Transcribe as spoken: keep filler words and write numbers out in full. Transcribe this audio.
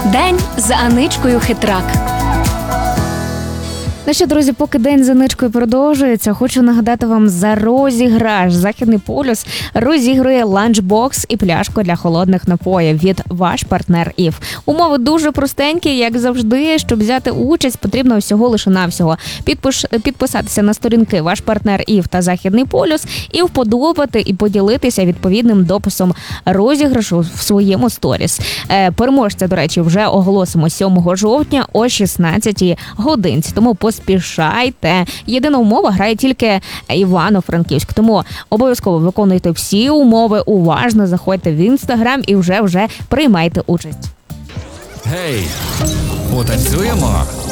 День з Аничкою Хитрак. Ну що, друзі, поки день за ничкою продовжується, хочу нагадати вам за розіграш. Західний полюс розігрує ланчбокс і пляшку для холодних напоїв від ваш партнер ІФ. Умови дуже простенькі, як завжди. Щоб взяти участь, потрібно всього лише навсього підпиш, підписатися на сторінки ваш партнер ІФ та Західний полюс і вподобати і поділитися відповідним дописом розіграшу в своєму сторіс. Е, переможця, до речі, вже оголосимо сьомого жовтня о шістнадцятій годинці. Тому поспішайте. Єдина умова, грає тільки Івано-Франківськ. Тому обов'язково виконуйте всі умови, уважно заходьте в Інстаграм і вже-вже приймайте участь. Гей, потанцюємо?